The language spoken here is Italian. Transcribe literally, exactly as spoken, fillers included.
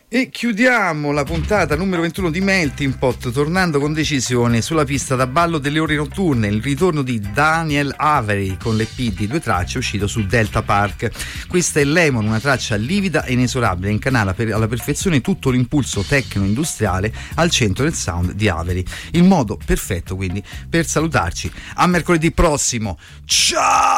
E chiudiamo la puntata numero ventuno di Melting Pot tornando con decisione sulla pista da ballo delle ore notturne, il ritorno di Daniel Avery con l'E P di due tracce uscito su Delta Park. Questa è Lemon, una traccia livida e inesorabile, incanala per, alla perfezione tutto l'impulso tecno-industriale al centro del sound di Avery. Il modo perfetto quindi per salutarci. A mercoledì prossimo, ciao!